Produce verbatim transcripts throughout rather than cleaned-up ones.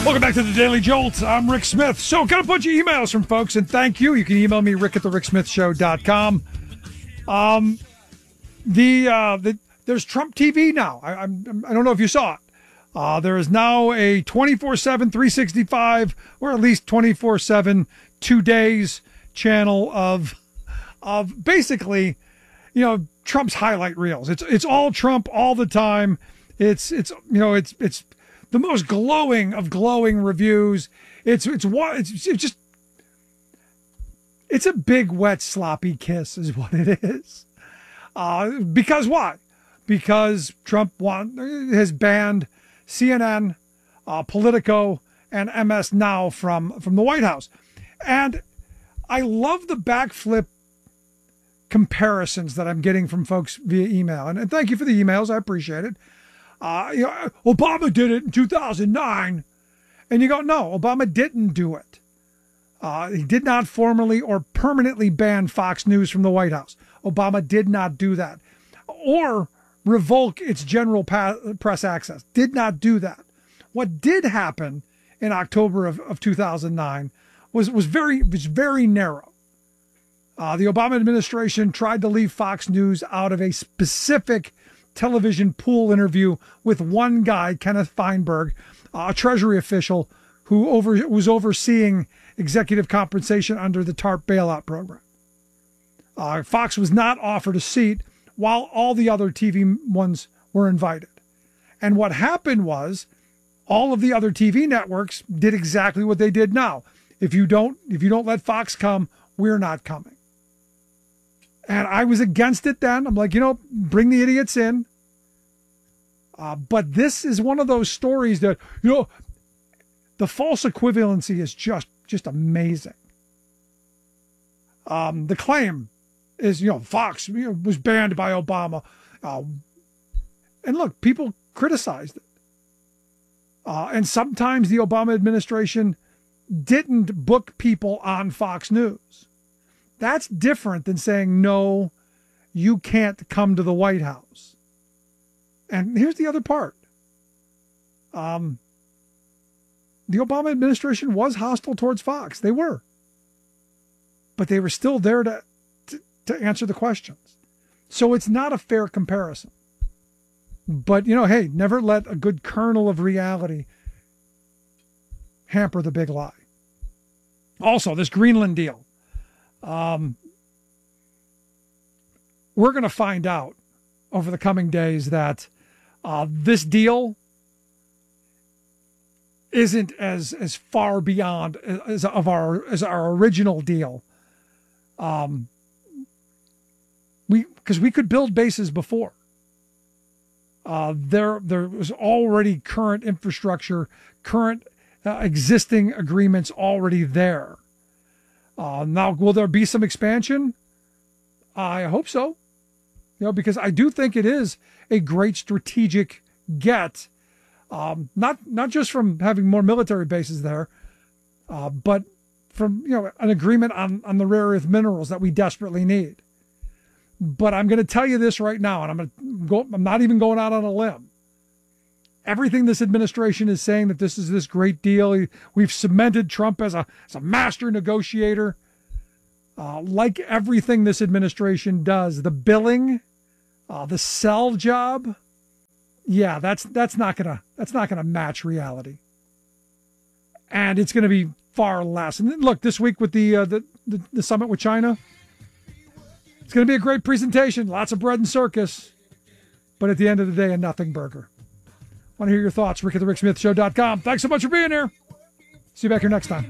Welcome back to the Daily Jolt. I'm Rick Smith. So, got a bunch of emails from folks, and thank you. You can email me, rick at the rick smith show dot com. Um, the, uh, the there's Trump T V now. I, I'm, I don't know if you saw it. Uh, there is now a twenty-four seven, three sixty-five, or at least twenty-four seven, two days channel of of basically, you know, Trump's highlight reels. It's it's all Trump all the time. It's it's you know it's it's the most glowing of glowing reviews. It's it's what it's, it's just it's a big wet sloppy kiss is what it is. Uh, because why? Because Trump want, has banned C N N, uh, Politico, and M S Now from from the White House, and I love the backflip comparisons that I'm getting from folks via email, and, and thank you for the emails. I appreciate it. Uh, you know, Obama did it in two thousand nine. And you go, no, Obama didn't do it. Uh, he did not formally or permanently ban Fox News from the White House. Obama did not do that. Or revoke its general pa- press access. Did not do that. What did happen in October of, of two thousand nine was, was, very, was very narrow. Uh, the Obama administration tried to leave Fox News out of a specific television pool interview with one guy, Kenneth Feinberg, a Treasury official who over, was overseeing executive compensation under the TARP bailout program. Uh, Fox was not offered a seat while all the other T V ones were invited. And what happened was all of the other T V networks did exactly what they did now. If you don't, if you don't let Fox come, we're not coming. And I was against it then. I'm like, you know, bring the idiots in. Uh, but this is one of those stories that, you know, the false equivalency is just, just amazing. Um, the claim is, you know, Fox you know, was banned by Obama. Uh, and look, people criticized it. Uh, and sometimes the Obama administration didn't book people on Fox News. That's different than saying, no, you can't come to the White House. And here's the other part. Um, the Obama administration was hostile towards Fox. They were. But they were still there to, to, to answer the questions. So it's not a fair comparison. But, you know, hey, never let a good kernel of reality hamper the big lie. Also, this Greenland deal. Um, we're going to find out over the coming days that uh, this deal isn't as as far beyond as of our as our original deal. Um, we because we could build bases before. Uh, there there was already current infrastructure, current uh, existing agreements already there. Uh, now, will there be some expansion? I hope so. You know, because I do think it is a great strategic get, um, not not just from having more military bases there, uh, but from you know an agreement on on the rare earth minerals that we desperately need. But I'm going to tell you this right now, and I'm going to go. I'm not even going out on a limb. Everything this administration is saying that this is this great deal. We've cemented Trump as a, as a master negotiator. Uh, like everything this administration does, the billing, uh, the sell job, yeah, that's that's not gonna that's not gonna match reality, and it's gonna be far less. And look, this week with the uh, the, the the summit with China, it's gonna be a great presentation, lots of bread and circus, but at the end of the day, a nothing burger. Want to hear your thoughts? Rick at the rick smith show dot com. Thanks so much for being here. See you back here next time.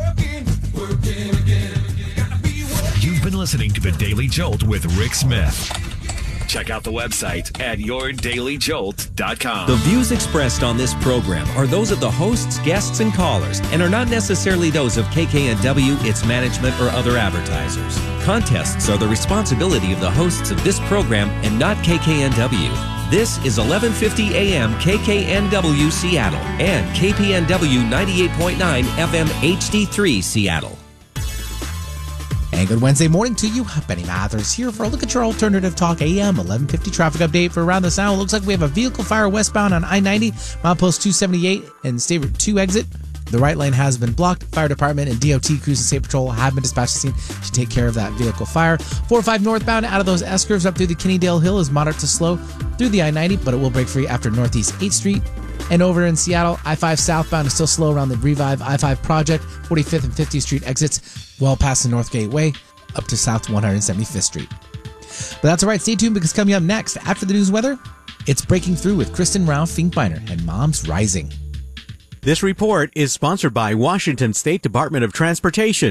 You've been listening to The Daily Jolt with Rick Smith. Check out the website at your daily jolt dot com. The views expressed on this program are those of the hosts, guests, and callers, and are not necessarily those of K K N W, its management, or other advertisers. Contests are the responsibility of the hosts of this program and not K K N W. This is eleven fifty A M K K N W Seattle and K P N W ninety-eight point nine F M H D three Seattle. And good Wednesday morning to you. Benny Mathers here for a look at your Alternative Talk A M eleven fifty traffic update for around this hour. Looks like we have a vehicle fire westbound on I ninety, milepost two seventy-eight and State Route two exit. The right lane has been blocked. Fire department and D O T crews and state patrol have been dispatched to the scene to take care of that vehicle fire. four oh five northbound out of those S curves up through the Kennydale Hill is moderate to slow through the I ninety, but it will break free after Northeast eighth Street. And over in Seattle, I five southbound is still slow around the Revive I five project. forty-fifth and fiftieth Street exits well past the North Gateway up to South one hundred seventy-fifth Street. But that's all right. Stay tuned because coming up next after the news weather, it's Breaking Through with Kristen Ralph Finkbeiner and Moms Rising. This report is sponsored by Washington State Department of Transportation.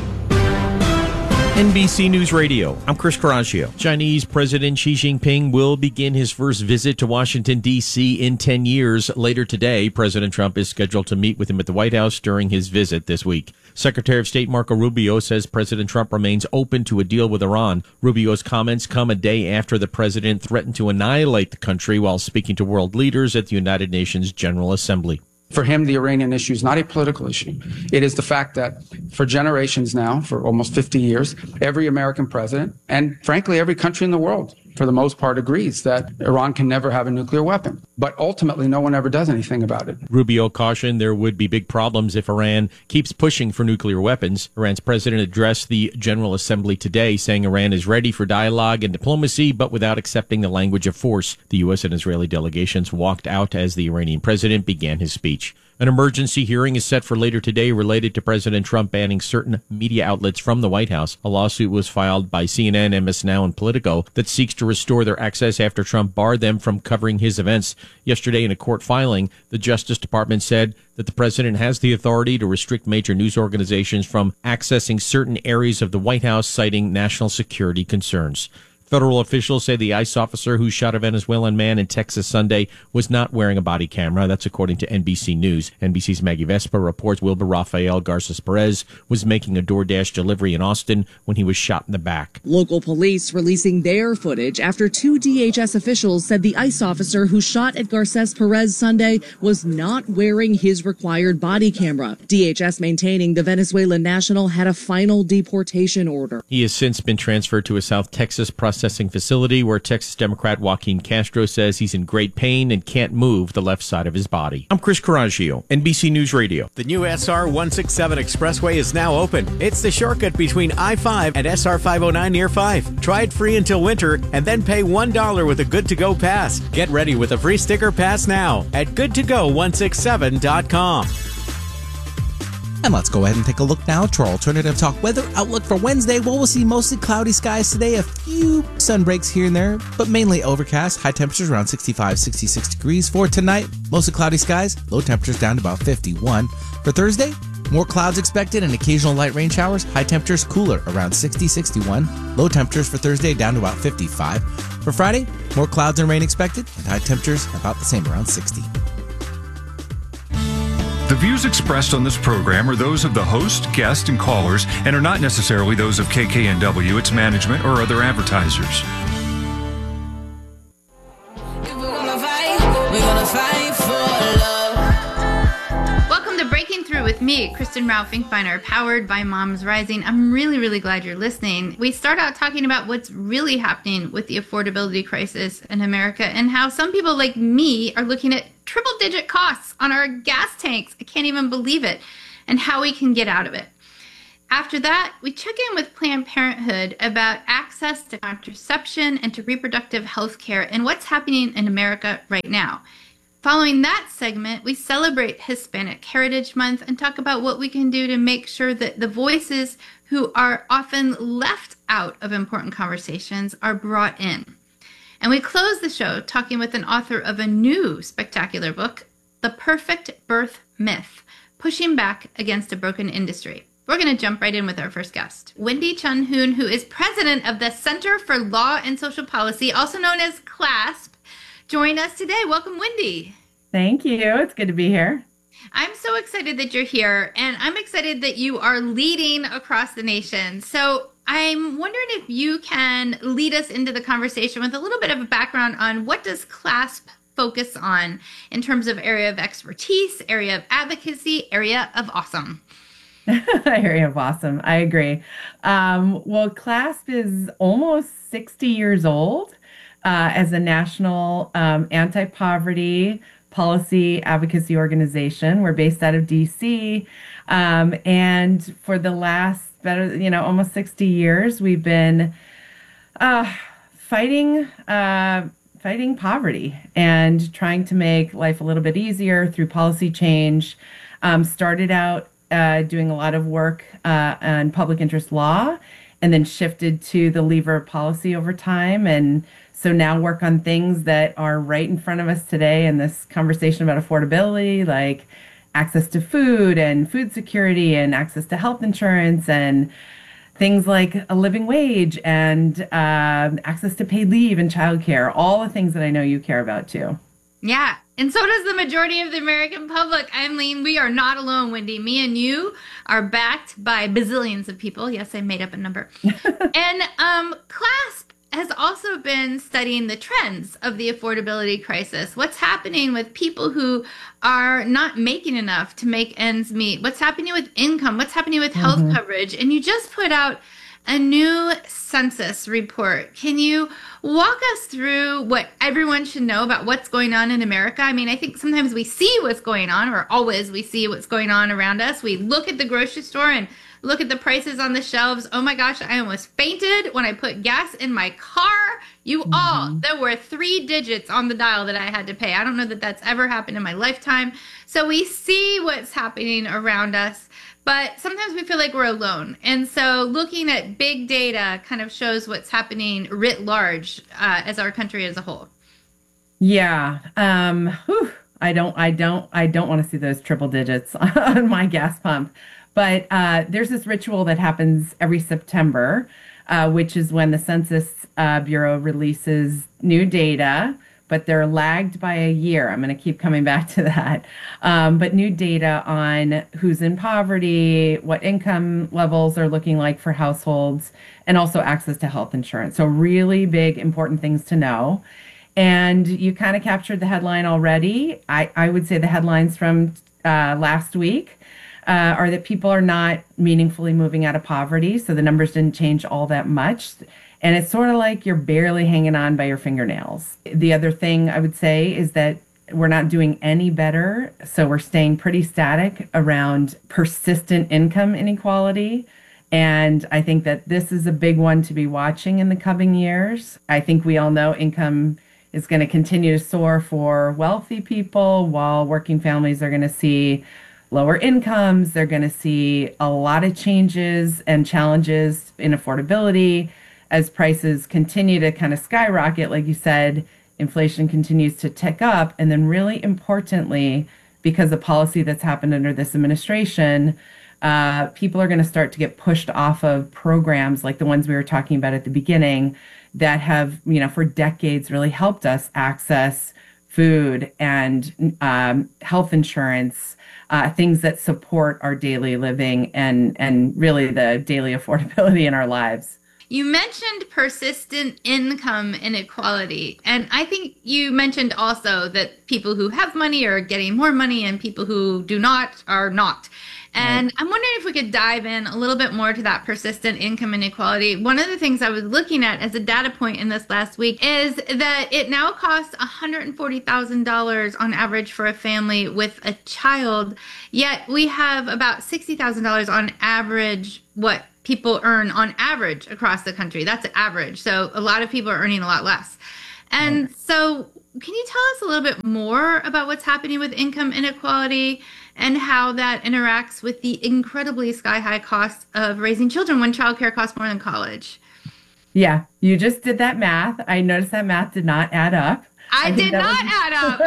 N B C News Radio, I'm Chris Carrascio. Chinese President Xi Jinping will begin his first visit to Washington, D C in ten years. Later today, President Trump is scheduled to meet with him at the White House during his visit this week. Secretary of State Marco Rubio says President Trump remains open to a deal with Iran. Rubio's comments come a day after the president threatened to annihilate the country while speaking to world leaders at the United Nations General Assembly. For him, the Iranian issue is not a political issue. It is the fact that for generations now, for almost fifty years, every American president, and frankly, every country in the world, for the most part, agrees that Iran can never have a nuclear weapon. But ultimately, no one ever does anything about it. Rubio cautioned there would be big problems if Iran keeps pushing for nuclear weapons. Iran's president addressed the General Assembly today, saying Iran is ready for dialogue and diplomacy, but without accepting the language of force. The U S and Israeli delegations walked out as the Iranian president began his speech. An emergency hearing is set for later today related to President Trump banning certain media outlets from the White House. A lawsuit was filed by C N N, M S Now, and Politico that seeks to restore their access after Trump barred them from covering his events. Yesterday, in a court filing, the Justice Department said that the president has the authority to restrict major news organizations from accessing certain areas of the White House, citing national security concerns. Federal officials say the ICE officer who shot a Venezuelan man in Texas Sunday was not wearing a body camera. That's according to N B C News. N B C's Maggie Vespa reports Wilbur Rafael Garces Perez was making a DoorDash delivery in Austin when he was shot in the back. Local police releasing their footage after two D H S officials said the ICE officer who shot at Garces Perez Sunday was not wearing his required body camera. D H S maintaining the Venezuelan national had a final deportation order. He has since been transferred to a South Texas processing facility where Texas Democrat Joaquin Castro says he's in great pain and can't move the left side of his body. I'm Chris Carrascio, N B C News Radio. The new S R one sixty-seven Expressway is now open. It's the shortcut between I five and S R five oh nine near five. Try it free until winter and then pay one dollar with a Good to Go pass. Get ready with a free sticker pass now at good to go one sixty-seven dot com. And let's go ahead and take a look now to our Alternative Talk weather outlook for Wednesday. Well, we'll see mostly cloudy skies today, a few sun breaks here and there, but mainly overcast. High temperatures around sixty-five, sixty-six degrees. For tonight, mostly cloudy skies, low temperatures down to about fifty-one. For Thursday, more clouds expected and occasional light rain showers. High temperatures cooler around sixty, sixty-one. Low temperatures for Thursday down to about fifty-five. For Friday, more clouds and rain expected and high temperatures about the same, around sixty. The views expressed on this program are those of the host, guest, and callers and are not necessarily those of K K N W, its management, or other advertisers. If we're gonna fight, we're gonna fight for love. Welcome to Breaking Through with me, Kristen Ralph Finkbeiner, powered by Moms Rising. I'm really, really glad you're listening. We start out talking about what's really happening with the affordability crisis in America and how some people like me are looking at triple digit costs on our gas tanks. I can't even believe it, and how we can get out of it. After that, we check in with Planned Parenthood about access to contraception and to reproductive health care and what's happening in America right now. Following that segment, we celebrate Hispanic Heritage Month and talk about what we can do to make sure that the voices who are often left out of important conversations are brought in. And we close the show talking with an author of a new spectacular book, The Perfect Birth Myth, Pushing Back Against a Broken Industry. We're going to jump right in with our first guest, Wendy Chun Hoon, who is president of the Center for Law and Social Policy, also known as CLASP. Join us today. Welcome, Wendy. Thank you. It's good to be here. I'm so excited that you're here, and I'm excited that you are leading across the nation. So I'm wondering if you can lead us into the conversation with a little bit of a background on what does CLASP focus on in terms of area of expertise, area of advocacy, area of awesome. I hear you, Blossom. I agree. Um, well, CLASP is almost sixty years old uh, as a national um, anti-poverty policy advocacy organization. We're based out of D C, um, and for the last better, you know, almost sixty years, we've been uh, fighting. Uh, fighting poverty and trying to make life a little bit easier through policy change. Um, started out uh, doing a lot of work uh, on public interest law, and then shifted to the lever of policy over time. And so now work on things that are right in front of us today in this conversation about affordability, like access to food and food security and access to health insurance and things like a living wage and uh, access to paid leave and childcare, all the things that I know you care about too. Yeah, and so does the majority of the American public. I mean, we are not alone, Wendy. Me and you are backed by bazillions of people. Yes, I made up a number. and um, CLASP has also been studying the trends of the affordability crisis. What's happening with people who are not making enough to make ends meet? What's happening with income? What's happening with health mm-hmm. coverage? And you just put out a new census report. Can you walk us through what everyone should know about what's going on in America? I mean, I think sometimes we see what's going on, or always we see what's going on around us. We look at the grocery store and look at the prices on the shelves. Oh my gosh, I almost fainted when I put gas in my car. You mm-hmm. all, there were three digits on the dial that I had to pay. I don't know that that's ever happened in my lifetime. So we see what's happening around us, but sometimes we feel like we're alone. And so looking at big data kind of shows what's happening writ large uh, as our country as a whole. Yeah. Um, whew, I don't, I don't, I don't want to see those triple digits on my gas pump. But uh, there's this ritual that happens every September, uh, which is when the Census uh, Bureau releases new data, but they're lagged by a year. I'm going to keep coming back to that. Um, but new data on who's in poverty, what income levels are looking like for households, and also access to health insurance. So really big, important things to know. And you kind of captured the headline already. I, I would say the headlines from uh, last week Uh, are that people are not meaningfully moving out of poverty. So the numbers didn't change all that much. And it's sort of like you're barely hanging on by your fingernails. The other thing I would say is that we're not doing any better. So we're staying pretty static around persistent income inequality. And I think that this is a big one to be watching in the coming years. I think we all know income is going to continue to soar for wealthy people, while working families are going to see lower incomes. They're going to see a lot of changes and challenges in affordability as prices continue to kind of skyrocket. Like you said, inflation continues to tick up. And then really importantly, because of policy that's happened under this administration, uh, people are going to start to get pushed off of programs like the ones we were talking about at the beginning that have, you know, for decades really helped us access food and um, health insurance, Uh, things that support our daily living and, and really the daily affordability in our lives. You mentioned persistent income inequality. And I think you mentioned also that people who have money are getting more money and people who do not are not. And right. I'm wondering if we could dive in a little bit more to that persistent income inequality. One of the things I was looking at as a data point in this last week is that it now costs one hundred forty thousand dollars on average for a family with a child, yet we have about sixty thousand dollars on average what people earn on average across the country. That's an average. So a lot of people are earning a lot less. And right. so can you tell us a little bit more about what's happening with income inequality and how that interacts with the incredibly sky-high cost of raising children when childcare costs more than college? Yeah, you just did that math. I noticed that math did not add up. I, I did not was, add up.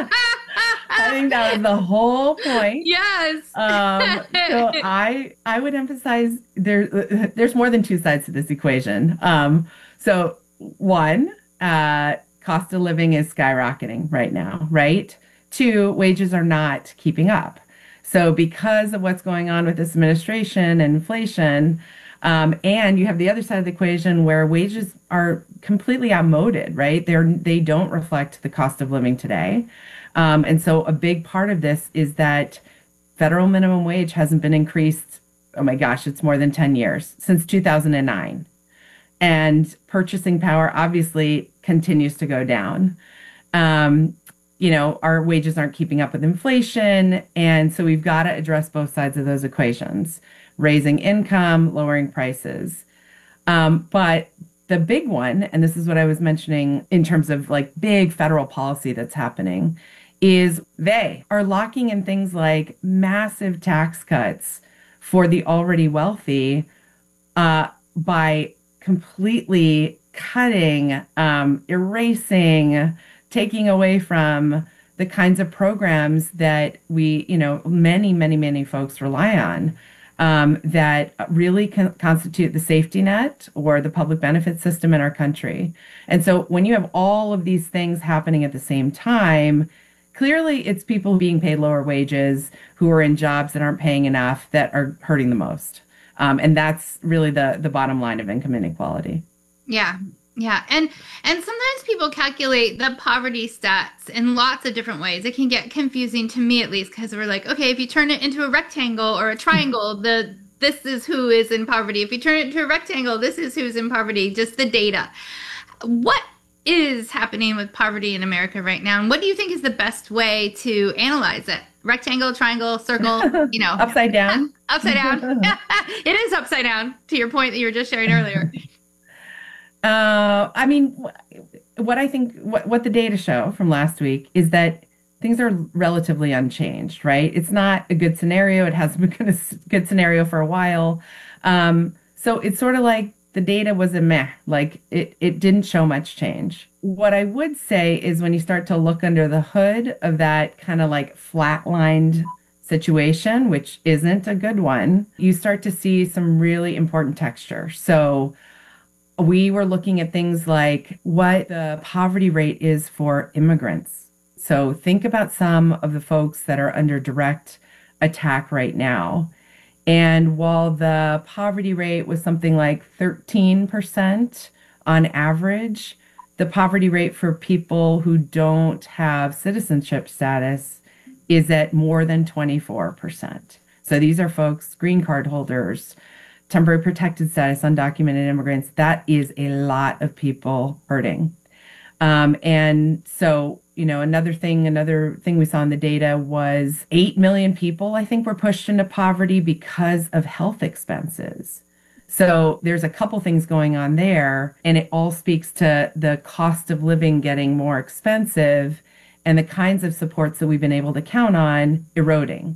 I think that was the whole point. Yes. Um, so I I would emphasize there, there's more than two sides to this equation. Um, so one, uh, cost of living is skyrocketing right now, right? Two, wages are not keeping up. So because of what's going on with this administration and inflation, um, and you have the other side of the equation where wages are completely outmoded, right? They're, they don't reflect the cost of living today. Um, and so a big part of this is that federal minimum wage hasn't been increased oh my gosh, it's more than ten years, since two thousand nine. And purchasing power obviously continues to go down. Um, you know, our wages aren't keeping up with inflation. And so we've got to address both sides of those equations, raising income, lowering prices. Um, but the big one, and this is what I was mentioning in terms of like big federal policy that's happening, is they are locking in things like massive tax cuts for the already wealthy uh, by completely cutting, um, erasing, taking away from the kinds of programs that we, you know, many, many, many folks rely on, um, that really con- constitute the safety net or the public benefit system in our country. And so when you have all of these things happening at the same time, clearly it's people being paid lower wages who are in jobs that aren't paying enough that are hurting the most. Um, and that's really the the bottom line of income inequality. Yeah. Yeah. And and sometimes people calculate the poverty stats in lots of different ways. It can get confusing, to me at least, because we're like, okay, if you turn it into a rectangle or a triangle, the this is who is in poverty. If you turn it into a rectangle, this is who's in poverty, just the data. What is happening with poverty in America right now? And what do you think is the best way to analyze it? Rectangle, triangle, circle, you know. Upside down. Upside down. It is upside down, to your point that you were just sharing earlier. Uh, I mean, what I think, what, what the data show from last week is that things are relatively unchanged, right? It's not a good scenario. It hasn't been a good scenario for a while. Um, so it's sort of like the data was a meh, like it, it didn't show much change. What I would say is when you start to look under the hood of that kind of like flatlined situation, which isn't a good one, you start to see some really important texture. So we were looking at things like what the poverty rate is for immigrants. So think about some of the folks that are under direct attack right now. And while the poverty rate was something like thirteen percent on average, the poverty rate for people who don't have citizenship status is at more than twenty-four percent. So these are folks, green card holders, temporary protected status, undocumented immigrants. That is a lot of people hurting. Um, and so, you know, another thing, another thing we saw in the data was eight million people, I think, were pushed into poverty because of health expenses. So there's a couple things going on there, and it all speaks to the cost of living getting more expensive and the kinds of supports that we've been able to count on eroding.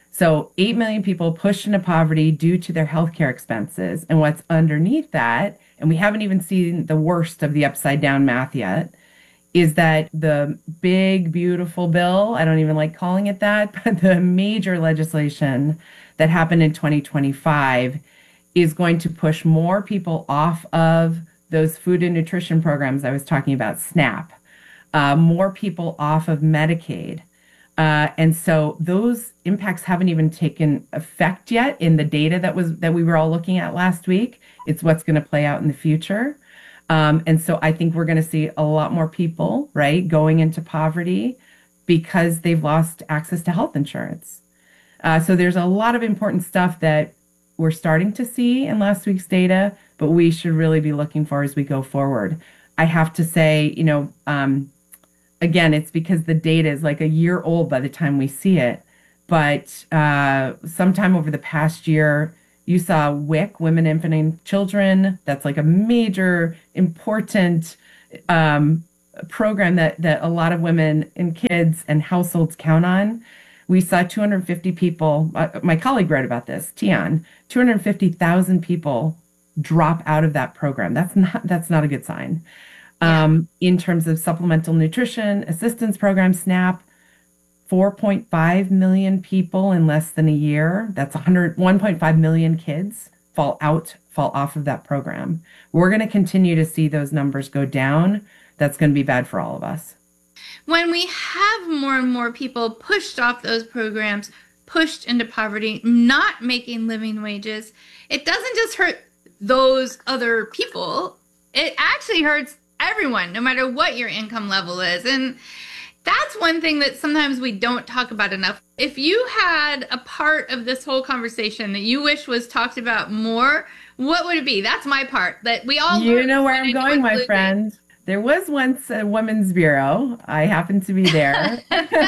So eight million people pushed into poverty due to their healthcare expenses. And what's underneath that, and we haven't even seen the worst of the upside down math yet, is that the big, beautiful bill, I don't even like calling it that, but the major legislation that happened in twenty twenty-five is going to push more people off of those food and nutrition programs I was talking about, SNAP, uh, more people off of Medicaid. Uh, and so those impacts haven't even taken effect yet in the data that was that we were all looking at last week. It's what's going to play out in the future. Um, and so I think we're going to see a lot more people, right, going into poverty because they've lost access to health insurance. Uh, so there's a lot of important stuff that we're starting to see in last week's data, but we should really be looking for as we go forward. I have to say, you know, um, again, it's because the data is like a year old by the time we see it. But uh, sometime over the past year, you saw W I C, Women, Infant, and Children. That's like a major, important um, program that, that a lot of women and kids and households count on. We saw two hundred fifty people, uh, my colleague wrote about this, Tian, two hundred fifty thousand people drop out of that program. That's not, that's not a good sign. Um, in terms of supplemental nutrition assistance program, SNAP, four point five million people in less than a year. That's one hundred, one point five million kids fall out, fall off of that program. We're going to continue to see those numbers go down. That's going to be bad for all of us. When we have more and more people pushed off those programs, pushed into poverty, not making living wages, it doesn't just hurt those other people. It actually hurts everyone, no matter what your income level is. And That's one thing that sometimes we don't talk about enough. If you had a part of this whole conversation that you wish was talked about more, what would it be? That's my part. That we all You know where I'm going, my friend. There was once a women's bureau. I happened to be there.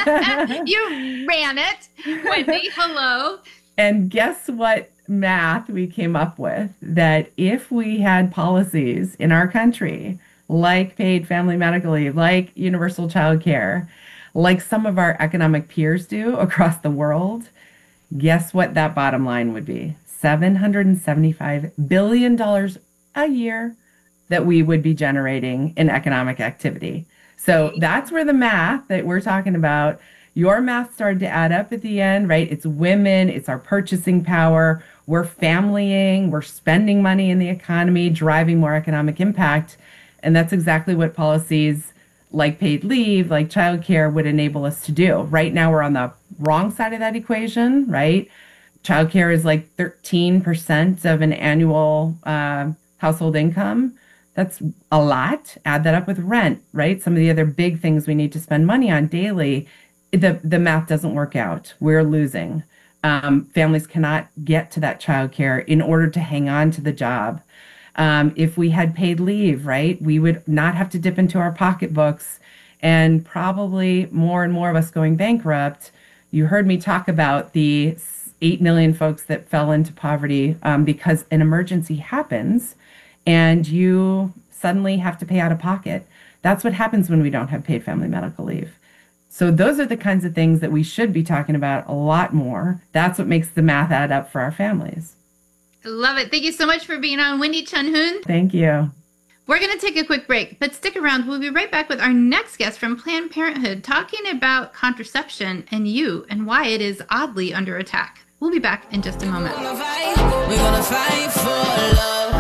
You ran it. Wendy, hello. And guess what math we came up with? That if we had policies in our country like paid family medical leave, like universal child care, like some of our economic peers do across the world, guess what that bottom line would be? seven hundred seventy-five billion dollars a year that we would be generating in economic activity. So that's where the math that we're talking about, your math started to add up at the end, right? It's women, it's our purchasing power, we're familying, we're spending money in the economy, driving more economic impact. And that's exactly what policies like paid leave, like childcare would enable us to do. Right now, we're on the wrong side of that equation, right? Childcare is like thirteen percent of an annual uh, household income. That's a lot. Add that up with rent, right? Some of the other big things we need to spend money on daily. The, the math doesn't work out. We're losing. Um, families cannot get to that childcare in order to hang on to the job. Um, if we had paid leave, right, we would not have to dip into our pocketbooks, and probably more and more of us going bankrupt. You heard me talk about the eight million folks that fell into poverty um, because an emergency happens and you suddenly have to pay out of pocket. That's what happens when we don't have paid family medical leave. So those are the kinds of things that we should be talking about a lot more. That's what makes the math add up for our families. I love it. Thank you so much for being on, Wendy Chun Hoon. Thank you. We're going to take a quick break, but stick around. We'll be right back with our next guest from Planned Parenthood talking about contraception and you and why it is oddly under attack. We'll be back in just a moment. We're gonna fight for love.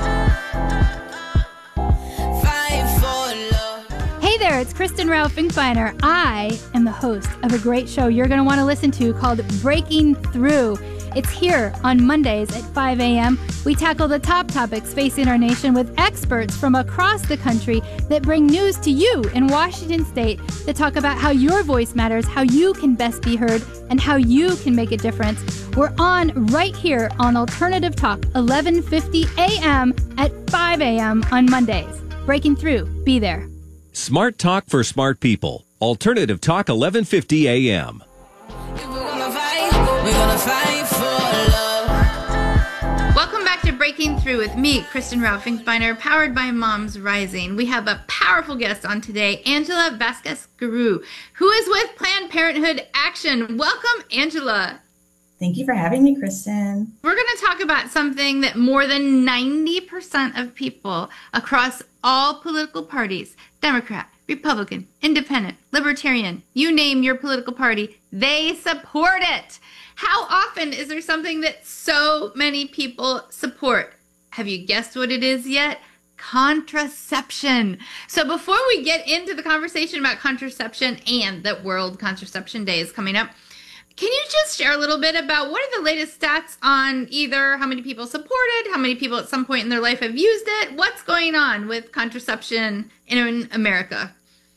Fight for love. Hey there, it's Kristen Rao Finkbeiner. I am the host of a great show you're going to want to listen to called Breaking Through. It's here on Mondays at five a.m. We tackle the top topics facing our nation with experts from across the country that bring news to you in Washington State that talk about how your voice matters, how you can best be heard, and how you can make a difference. We're on right here on Alternative Talk, eleven fifty a.m. at five a.m. on Mondays. Breaking Through. Be there. Smart Talk for smart people. Alternative Talk, eleven fifty a.m. We're gonna fight for love. Welcome back to Breaking Through with me, Kristen Rao Finkbeiner, powered by Moms Rising. We have a powerful guest on today, Angela Vasquez-Guru, who is with Planned Parenthood Action. Welcome, Angela. Thank you for having me, Kristen. We're going to talk about something that more than ninety percent of people across all political parties, Democrat, Republican, Independent, Libertarian, you name your political party, they support it. How often is there something that so many people support? Have you guessed what it is yet? Contraception. So before we get into the conversation about contraception and that World Contraception Day is coming up, can you just share a little bit about what are the latest stats on either how many people support it, how many people at some point in their life have used it? What's going on with contraception in America?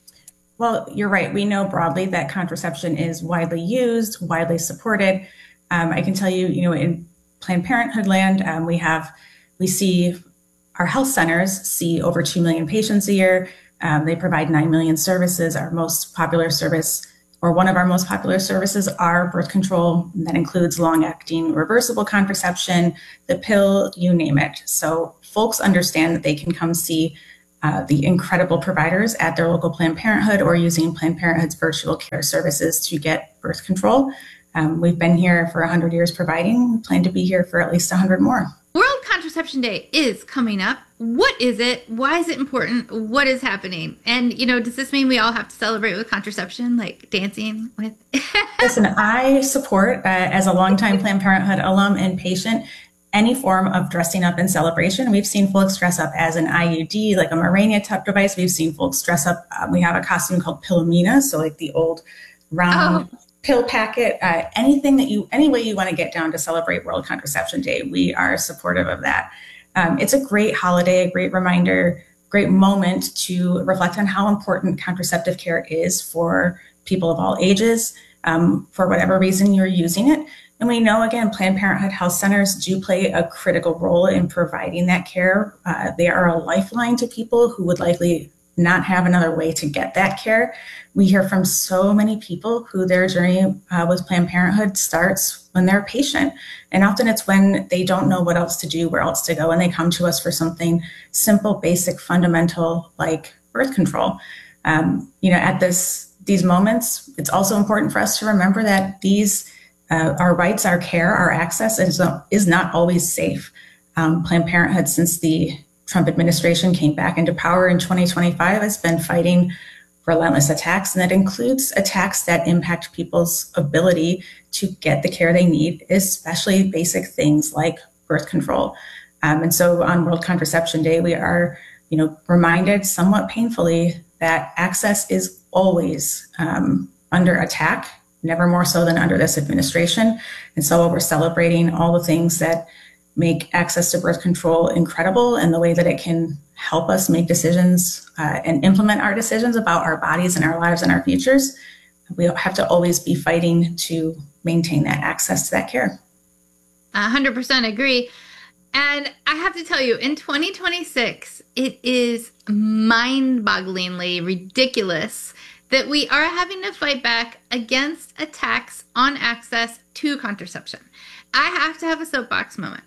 Well, you're right. We know broadly that contraception is widely used, widely supported. Um, I can tell you, you know, in Planned Parenthood land, um, we have, we see our health centers see over two million patients a year. Um, they provide nine million services. Our most popular service, or one of our most popular services, are birth control. That includes long-acting reversible contraception, the pill, you name it. So folks understand that they can come see Uh, the incredible providers at their local Planned Parenthood or using Planned Parenthood's virtual care services to get birth control. Um, we've been here for one hundred years providing. We plan to be here for at least one hundred more. World Contraception Day is coming up. What is it? Why is it important? What is happening? And, you know, does this mean we all have to celebrate with contraception, like dancing with? Listen, I support, uh, as a longtime Planned Parenthood alum and patient, any form of dressing up in celebration. We've seen folks dress up as an I U D, like a Mirena type device. We've seen folks dress up. Uh, we have a costume called Pillomena, so like the old round oh. pill packet. Uh, anything that you, any way you want to get down to celebrate World Contraception Day, we are supportive of that. Um, it's a great holiday, a great reminder great moment to reflect on how important contraceptive care is for people of all ages, um, for whatever reason you're using it. And we know, again, Planned Parenthood health centers do play a critical role in providing that care. Uh, they are a lifeline to people who would likely not have another way to get that care. We hear from so many people who their journey uh, with Planned Parenthood starts when they're a patient. And often it's when they don't know what else to do, where else to go, and they come to us for something simple, basic, fundamental like birth control. Um, you know, at this these moments, it's also important for us to remember that these uh, our rights, our care, our access is, uh, is not always safe. Um, Planned Parenthood, since the Trump administration came back into power in twenty twenty-five, has been fighting relentless attacks, and that includes attacks that impact people's ability to get the care they need, especially basic things like birth control. Um, and so on World Contraception Day, we are, you know, reminded somewhat painfully that access is always um, under attack, never more so than under this administration. And so we're celebrating all the things that make access to birth control incredible and the way that it can help us make decisions uh, and implement our decisions about our bodies and our lives and our futures. We have to always be fighting to maintain that access to that care. one hundred percent agree. And I have to tell you, in twenty twenty-six, it is mind-bogglingly ridiculous that we are having to fight back against attacks on access to contraception. I have to have a soapbox moment.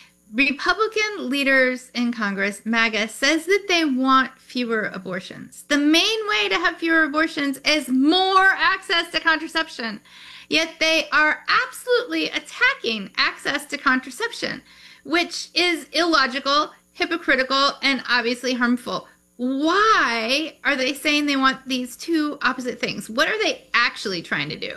Republican leaders in Congress, MAGA, says that they want fewer abortions. The main way to have fewer abortions is more access to contraception. Yet they are absolutely attacking access to contraception, which is illogical, hypocritical, and obviously harmful. Why are they saying they want these two opposite things? What are they actually trying to do?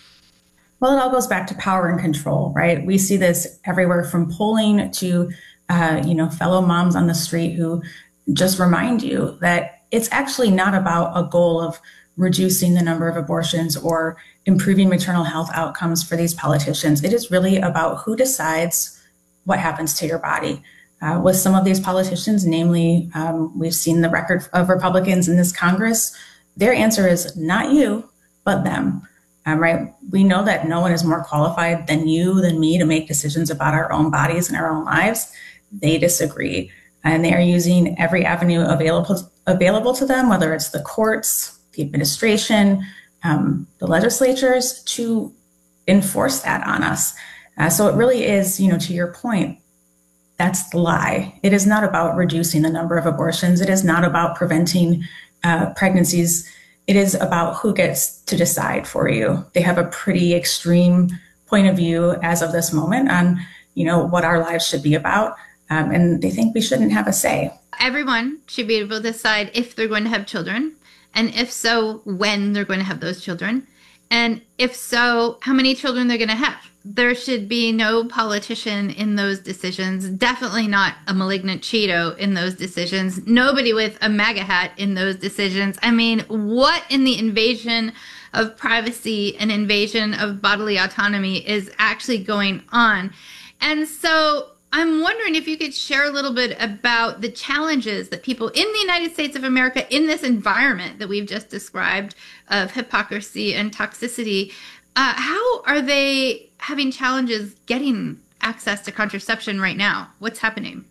Well, it all goes back to power and control, right? We see this everywhere from polling to, uh, you know, fellow moms on the street who just remind you that it's actually not about a goal of reducing the number of abortions or improving maternal health outcomes for these politicians. It is really about who decides what happens to your body. Uh, with some of these politicians, namely, um, we've seen the record of Republicans in this Congress, their answer is not you, but them. Um, right? We know that no one is more qualified than you, than me, to make decisions about our own bodies and our own lives. They disagree, and they are using every avenue available available to them, whether it's the courts, the administration, um, the legislatures, to enforce that on us. Uh, so it really is, you know, to your point, that's the lie. It is not about reducing the number of abortions. It is not about preventing uh, pregnancies. It is about who gets to decide for you. They have a pretty extreme point of view as of this moment on, you know, what our lives should be about. Um, and they think we shouldn't have a say. Everyone should be able to decide if they're going to have children, and if so, when they're going to have those children, and if so, how many children they're going to have. There should be no politician in those decisions, definitely not a malignant Cheeto in those decisions, nobody with a MAGA hat in those decisions. I mean, what in the invasion of privacy and invasion of bodily autonomy is actually going on? And so I'm wondering if you could share a little bit about the challenges that people in the United States of America, in this environment that we've just described of hypocrisy and toxicity, uh, how are they having challenges getting access to contraception right now? What's happening?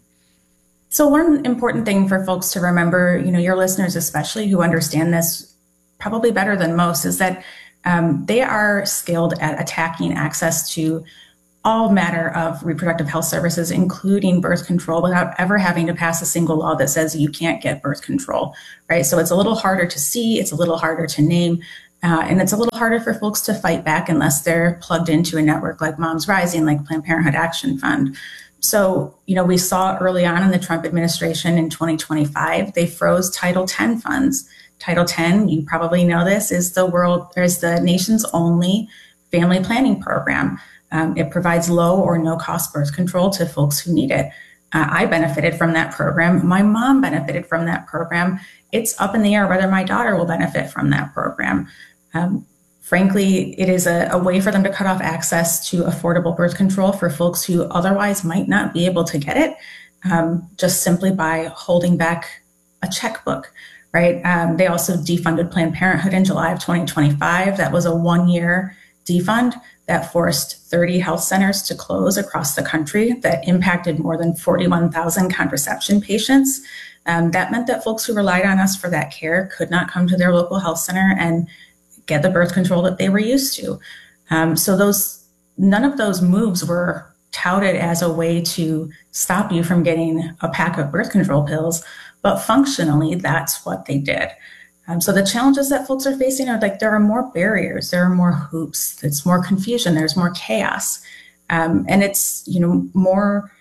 So one important thing for folks to remember, you know, your listeners especially who understand this probably better than most, is that um, they are skilled at attacking access to all matter of reproductive health services, including birth control, without ever having to pass a single law that says you can't get birth control, right? So it's a little harder to see, it's a little harder to name, uh, and it's a little harder for folks to fight back unless they're plugged into a network like Moms Rising, like Planned Parenthood Action Fund. So, you know, we saw early on in the Trump administration in twenty twenty-five, they froze Title ten funds. Title ten, you probably know this, is the world, there's the nation's only family planning program. Um, it provides low or no cost birth control to folks who need it. Uh, I benefited from that program. My mom benefited from that program. It's up in the air whether my daughter will benefit from that program. Um, frankly, it is a, a way for them to cut off access to affordable birth control for folks who otherwise might not be able to get it, um, just simply by holding back a checkbook, right? Um, they also defunded Planned Parenthood in July of twenty twenty-five. That was a one-year defund that forced thirty health centers to close across the country. That impacted more than forty-one thousand contraception patients. Um, that meant that folks who relied on us for that care could not come to their local health center and get the birth control that they were used to. Um, so those, none of those moves were touted as a way to stop you from getting a pack of birth control pills, but functionally, that's what they did. Um, so the challenges that folks are facing are like, there are more barriers, there are more hoops, it's more confusion, there's more chaos. Um, and it's, you know, more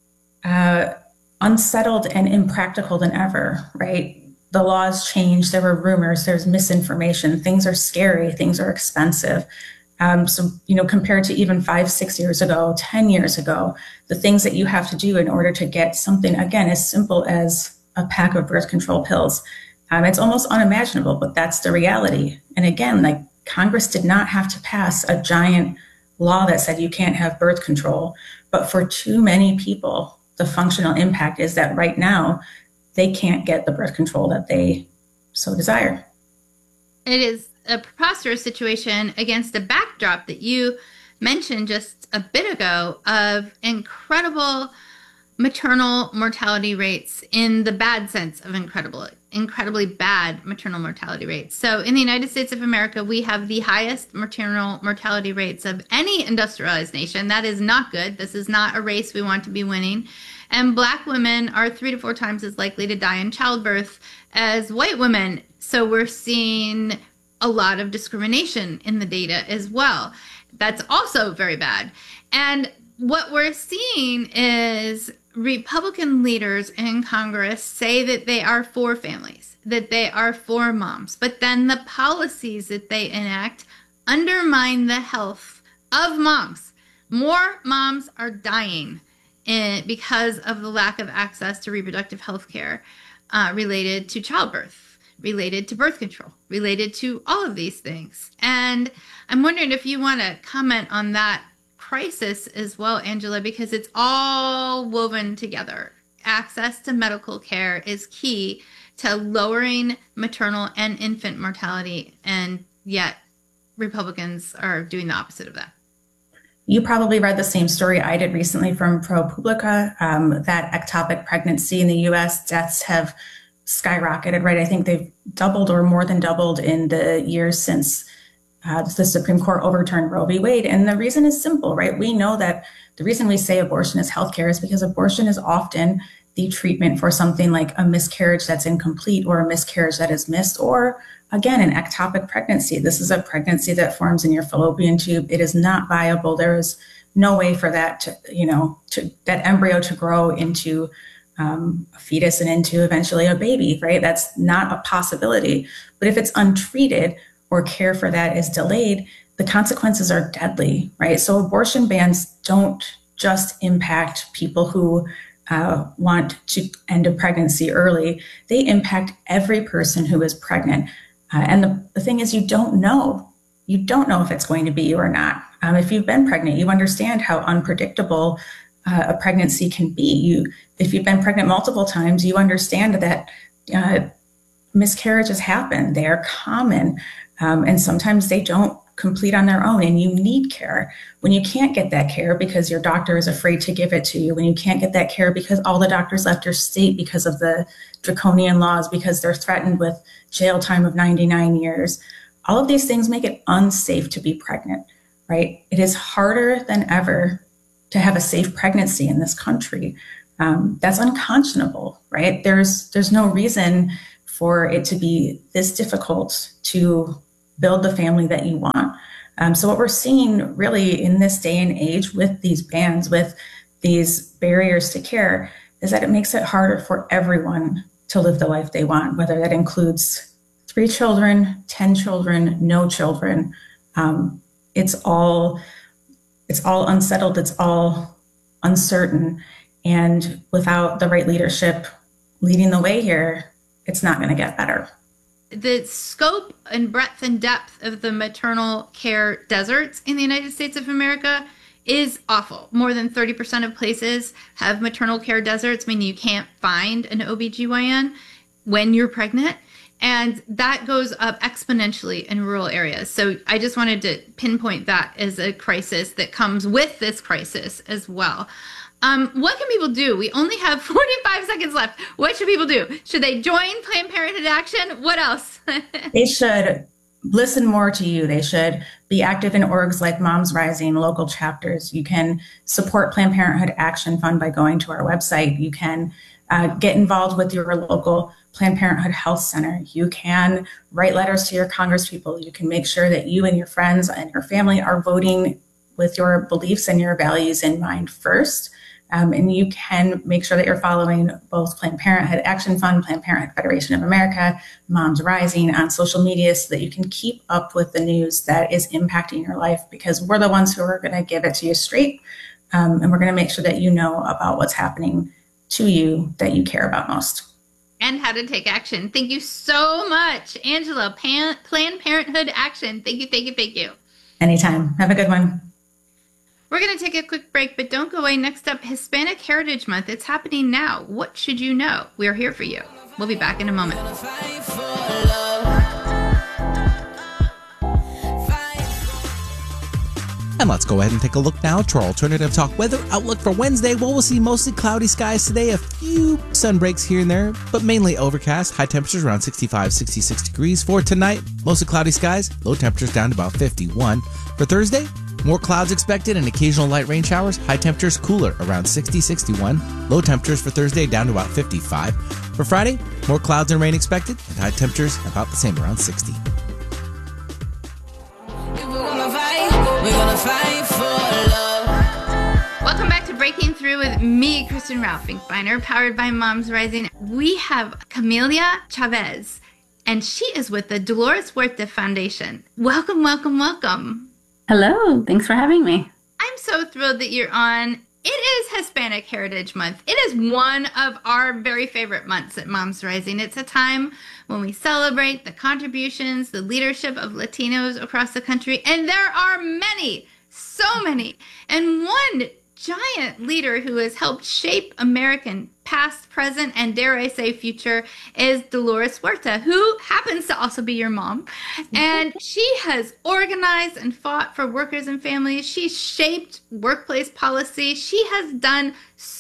uh, unsettled and impractical than ever, right? The laws changed, there were rumors, there's misinformation, things are scary, things are expensive. Um, so, you know, compared to even five, six years ago, ten years ago, the things that you have to do in order to get something, again, as simple as a pack of birth control pills, um, it's almost unimaginable, but that's the reality. And again, like Congress did not have to pass a giant law that said you can't have birth control, but for too many people, the functional impact is that right now they can't get the birth control that they so desire. It is a preposterous situation against a backdrop that you mentioned just a bit ago of incredible maternal mortality rates in the bad sense of incredible, incredibly bad maternal mortality rates. So in the United States of America, we have the highest maternal mortality rates of any industrialized nation. That is not good. This is not a race we want to be winning. And Black women are three to four times as likely to die in childbirth as white women. So we're seeing a lot of discrimination in the data as well. That's also very bad. And what we're seeing is Republican leaders in Congress say that they are for families, that they are for moms, but then the policies that they enact undermine the health of moms. More moms are dying in, because of the lack of access to reproductive health care uh, related to childbirth, related to birth control, related to all of these things. And I'm wondering if you want to comment on that crisis as well, Angela, because it's all woven together. Access to medical care is key to lowering maternal and infant mortality, and yet Republicans are doing the opposite of that. You probably read the same story I did recently from ProPublica, um, that ectopic pregnancy in the U S deaths have skyrocketed, right? I think they've doubled or more than doubled in the years since uh, the Supreme Court overturned Roe v. Wade. And the reason is simple, right? We know that the reason we say abortion is healthcare is because abortion is often the treatment for something like a miscarriage that's incomplete or a miscarriage that is missed, or again, an ectopic pregnancy. This is a pregnancy that forms in your fallopian tube. It is not viable. There is no way for that to, you know, to that embryo to grow into um, a fetus and into eventually a baby, right? That's not a possibility. But if it's untreated or care for that is delayed, the consequences are deadly, right? So abortion bans don't just impact people who Uh, want to end a pregnancy early. They impact every person who is pregnant. Uh, and the, the thing is, you don't know. You don't know if it's going to be you or not. Um, if you've been pregnant, you understand how unpredictable uh, a pregnancy can be. You, if you've been pregnant multiple times, you understand that uh, miscarriages happen. They are common. Um, and sometimes they don't complete on their own, and you need care. When you can't get that care because your doctor is afraid to give it to you, when you can't get that care because all the doctors left your state because of the draconian laws, because they're threatened with jail time of ninety-nine years, all of these things make it unsafe to be pregnant, right? It is harder than ever to have a safe pregnancy in this country. Um, that's unconscionable, right? There's there's no reason for it to be this difficult to build the family that you want. Um, so what we're seeing really in this day and age with these bans, with these barriers to care, is that it makes it harder for everyone to live the life they want, whether that includes three children, ten children, no children. Um, it's all, it's all unsettled, it's all uncertain. And without the right leadership leading the way here, it's not going to get better. The scope and breadth and depth of the maternal care deserts in the United States of America is awful. More than thirty percent of places have maternal care deserts, meaning you can't find an O B G Y N. when you're pregnant. And that goes up exponentially in rural areas. So I just wanted to pinpoint that as a crisis that comes with this crisis as well. Um, what can people do? We only have forty-five seconds left. What should people do? Should they join Planned Parenthood Action? What else? They should listen more to you. They should be active in orgs like Moms Rising, local chapters. You can support Planned Parenthood Action Fund by going to our website. You can uh, get involved with your local Planned Parenthood Health Center. You can write letters to your congresspeople. You can make sure that you and your friends and your family are voting with your beliefs and your values in mind first. Um, and you can make sure that you're following both Planned Parenthood Action Fund, Planned Parenthood Federation of America, Moms Rising on social media so that you can keep up with the news that is impacting your life, because we're the ones who are going to give it to you straight. Um, and we're going to make sure that you know about what's happening to you that you care about most. And how to take action. Thank you so much, Angela. Pan- Planned Parenthood Action. Thank you, thank you, thank you. Anytime. Have a good one. We're going to take a quick break, but don't go away. Next up, Hispanic Heritage Month. It's happening now. What should you know? We are here for you. We'll be back in a moment. And let's go ahead and take a look now to our alternative talk weather outlook for Wednesday. Well, we'll see mostly cloudy skies today, a few sun breaks here and there, but mainly overcast. High temperatures around sixty-five, sixty-six degrees. For tonight, mostly cloudy skies, low temperatures down to about fifty-one. For Thursday, more clouds expected and occasional light rain showers. High temperatures cooler around sixty, sixty-one. Low temperatures for Thursday down to about fifty-five. For Friday, more clouds and rain expected and high temperatures about the same, around sixty. We're gonna fight for love. Welcome back to Breaking Through with me, Kristen Ralph Finkbeiner, powered by Moms Rising. We have Camelia Chavez, and she is with the Dolores Huerta Foundation. Welcome, welcome, welcome. Hello, thanks for having me. I'm so thrilled that you're on. It is Hispanic Heritage Month. It is one of our very favorite months at Moms Rising. It's a time when we celebrate the contributions, the leadership of Latinos across the country. And there are many, so many. And one giant leader who has helped shape American past, present, and dare I say future is Dolores Huerta, who happens to also be your mom. And she has organized and fought for workers and families. She's shaped workplace policy. She has done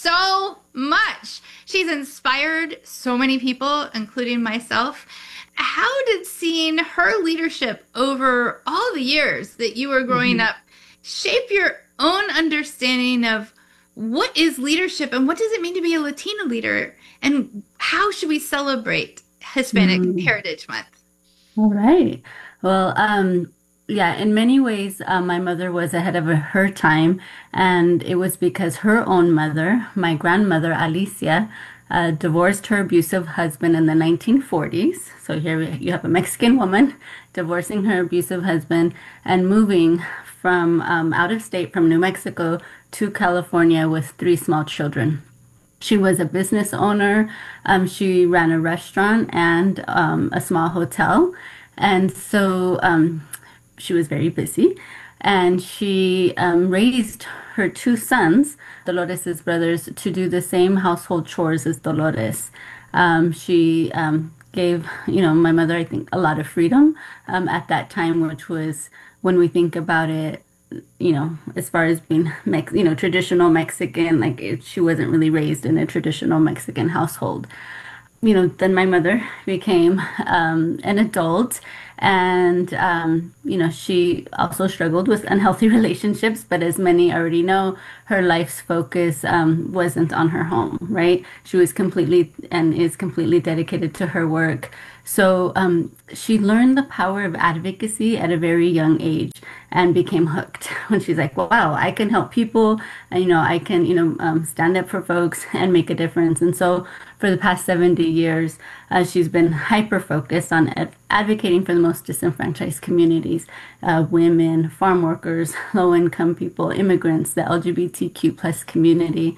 so much. She's inspired so many people, including myself. How did seeing her leadership over all the years that you were growing mm-hmm. up shape your own understanding of what is leadership and what does it mean to be a Latina leader, and how should we celebrate Hispanic mm. Heritage Month? All right. Well, um, yeah, in many ways, uh, my mother was ahead of her time, and it was because her own mother, my grandmother, Alicia, uh, divorced her abusive husband in the nineteen forties. So here you have a Mexican woman divorcing her abusive husband and moving from um, out of state, from New Mexico to California with three small children. She was a business owner. Um, she ran a restaurant and um, a small hotel. And so um, she was very busy. And she um, raised her two sons, Dolores' brothers, to do the same household chores as Dolores. Um, she um, gave, you know, my mother, I think, a lot of freedom um, at that time, which was, when we think about it, you know, as far as being, Mex- you know, traditional Mexican, like it, she wasn't really raised in a traditional Mexican household. You know, then my mother became um, an adult, and, um, you know, she also struggled with unhealthy relationships, but as many already know, her life's focus um, wasn't on her home, right? She was completely and is completely dedicated to her work. So um, she learned the power of advocacy at a very young age and became hooked when she's like, well, wow, I can help people. And, you know, I can, you know, um, stand up for folks and make a difference. And so for the past seventy years, uh, she's been hyper-focused on ad- advocating for the most disenfranchised communities, uh, women, farm workers, low-income people, immigrants, the L G B T Q plus community.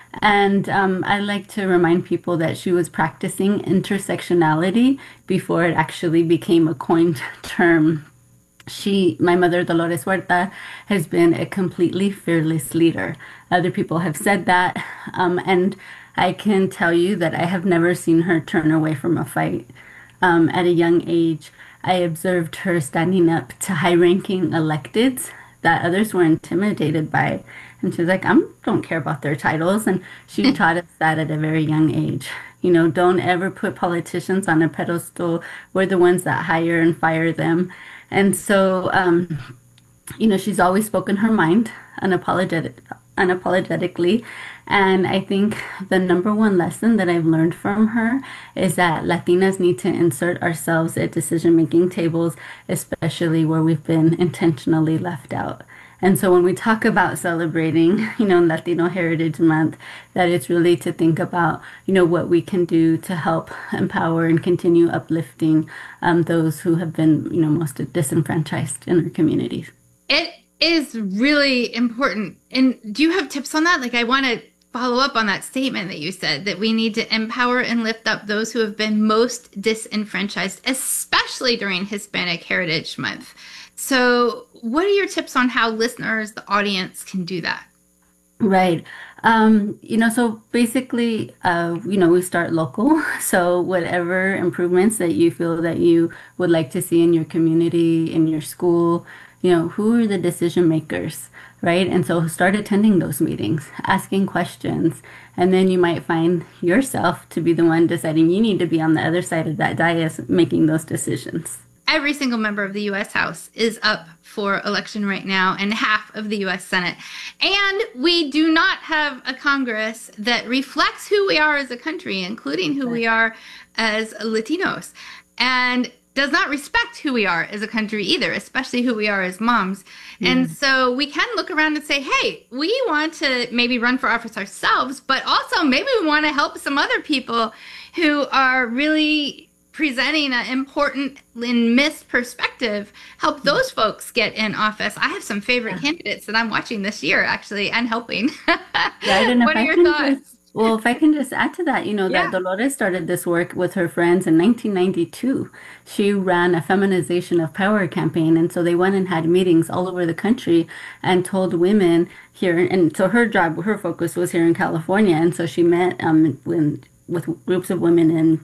And um, I like to remind people that she was practicing intersectionality before it actually became a coined term. She, my mother, Dolores Huerta, has been a completely fearless leader. Other people have said that. Um, and I can tell you that I have never seen her turn away from a fight. Um, at a young age, I observed her standing up to high-ranking electeds that others were intimidated by. And she was like, I don't care about their titles. And she taught us that at a very young age. You know, don't ever put politicians on a pedestal. We're the ones that hire and fire them. And so, um, you know, she's always spoken her mind unapologetic, unapologetically. And I think the number one lesson that I've learned from her is that Latinas need to insert ourselves at decision-making tables, especially where we've been intentionally left out. And so when we talk about celebrating, you know, Latino Heritage Month, that it's really to think about, you know, what we can do to help empower and continue uplifting um, those who have been, you know, most disenfranchised in our communities. It is really important. And do you have tips on that? Like, I want to follow up on that statement that you said, that we need to empower and lift up those who have been most disenfranchised, especially during Hispanic Heritage Month. So what are your tips on how listeners, the audience, can do that? Right. Um, you know, so basically, uh, you know, we start local. So whatever improvements that you feel that you would like to see in your community, in your school, you know, who are the decision makers, right? And so start attending those meetings, asking questions, and then you might find yourself to be the one deciding you need to be on the other side of that dais making those decisions. Every single member of the U S House is up for election right now, and half of the U S Senate. And we do not have a Congress that reflects who we are as a country, including who we are as Latinos, and does not respect who we are as a country either, especially who we are as moms. Mm. And so we can look around and say, hey, we want to maybe run for office ourselves, but also maybe we want to help some other people who are really presenting an important and missed perspective, help those folks get in office. I have some favorite yeah. candidates that I'm watching this year, actually, and helping. Right, and what are your thoughts? Just, well, if I can just add to that, you know, yeah. that Dolores started this work with her friends in nineteen ninety-two. She ran a feminization of power campaign, and so they went and had meetings all over the country and told women here, and so her job, her focus was here in California, and so she met um, when, with groups of women in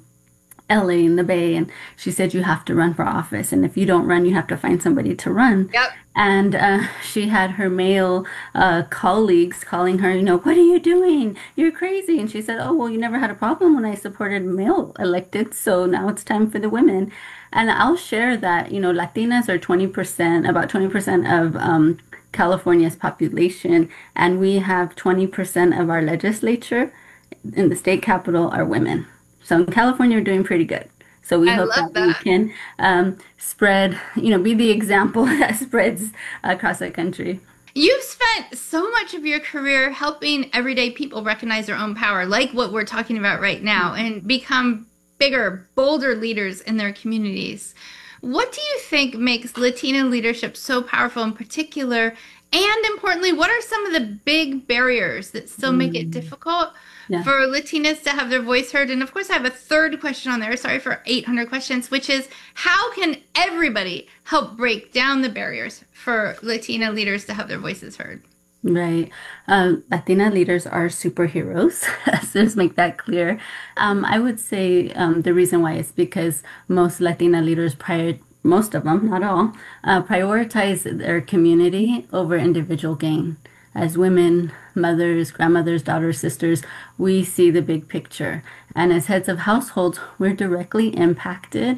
L A in the Bay, and she said, you have to run for office, and if you don't run, you have to find somebody to run. Yep. And uh, she had her male uh, colleagues calling her, you know, what are you doing? You're crazy. And she said, oh, well, you never had a problem when I supported male elected, so now it's time for the women. And I'll share that, you know, Latinas are twenty percent, about twenty percent of um, California's population, and we have twenty percent of our legislature in the state capitol are women. So in California, we're doing pretty good. So we I hope that, that we can um, spread, you know, be the example that spreads across the country. You've spent so much of your career helping everyday people recognize their own power, like what we're talking about right now, and become bigger, bolder leaders in their communities. What do you think makes Latino leadership so powerful in particular? And importantly, what are some of the big barriers that still make it difficult yeah. for Latinas to have their voice heard? And of course, I have a third question on there. Sorry for eight hundred questions, which is, how can everybody help break down the barriers for Latina leaders to have their voices heard? Right. Um, Latina leaders are superheroes. So let's make that clear. Um, I would say um, the reason why is because most Latina leaders prior most of them, not all, uh, prioritize their community over individual gain. As women, mothers, grandmothers, daughters, sisters, we see the big picture. And as heads of households, we're directly impacted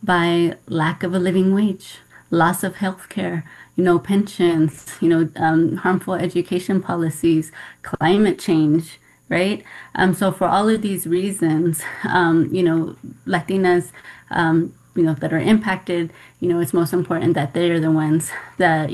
by lack of a living wage, loss of health care, you know, pensions, you know, um, harmful education policies, climate change, right? Um, so for all of these reasons, um, you know, Latinas, um, you know, that are impacted, you know, it's most important that they're the ones that,